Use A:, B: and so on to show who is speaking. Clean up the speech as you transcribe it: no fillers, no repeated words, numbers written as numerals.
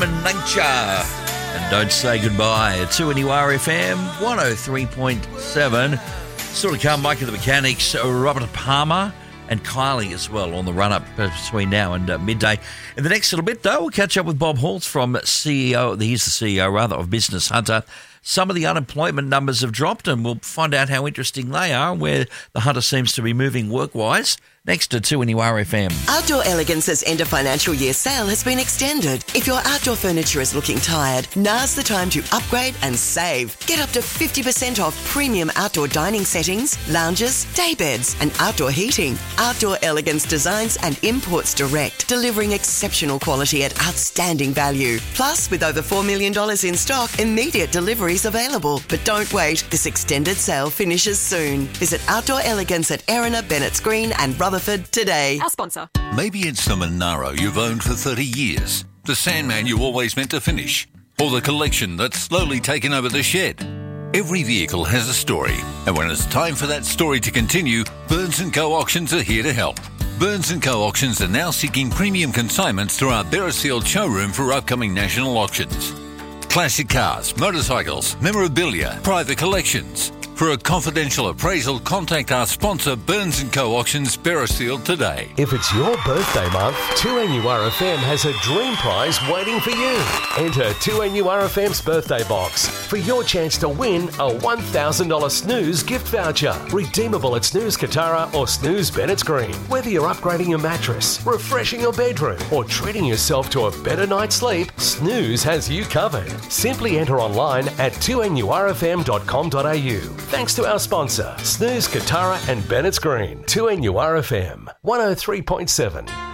A: Nature. And don't say goodbye. 2NURFM 103.7. Still to come, Mike of the Mechanics, Robert Palmer and Kylie as well on the run-up between now and midday. In the next little bit, though, we'll catch up with Bob Haltz from he's the CEO, of Business Hunter. Some of the unemployment numbers have dropped, and we'll find out how interesting they are and where the Hunter seems to be moving work-wise. Next to 2NURFM.
B: Outdoor Elegance's end of financial year sale has been extended. If your outdoor furniture is looking tired, now's the time to upgrade and save. Get up to 50% off premium outdoor dining settings, lounges, day beds and outdoor heating. Outdoor Elegance designs and imports direct, delivering exceptional quality at outstanding value. Plus, with over $4 million in stock, immediate deliveries available. But don't wait, this extended sale finishes soon. Visit Outdoor Elegance at Erina, Bennett's Green and Rutherford today.
C: Our sponsor.
D: Maybe it's the Monaro you've owned for 30 years, the Sandman you always meant to finish, or the collection that's slowly taken over the shed. Every vehicle has a story, and when it's time for that story to continue, Burns & Co. Auctions are here to help. Burns & Co. Auctions are now seeking premium consignments through our Beresfield showroom for upcoming national auctions. Classic cars, motorcycles, memorabilia, private collections. For a confidential appraisal, contact our sponsor, Burns & Co. Auctions, Beresfield today.
E: If it's your birthday month, 2NURFM has a dream prize waiting for you. Enter 2NURFM's birthday box for your chance to win a $1,000 Snooze gift voucher. Redeemable at Snooze Katara or Snooze Bennett's Green. Whether you're upgrading your mattress, refreshing your bedroom, or treating yourself to a better night's sleep, Snooze has you covered. Simply enter online at 2NURFM.com.au. Thanks to our sponsor, Snooze Katara and Bennett's Green. 2NURFM 103.7.